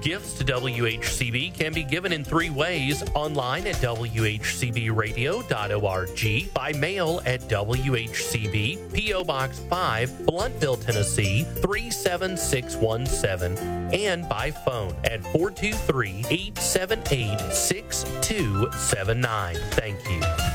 Gifts to WHCB can be given in 3 ways: online at WHCBradio.org, by mail at WHCB, P.O. Box 5, Blountville, Tennessee 37617, and by phone at 423-878-6279. Thank you.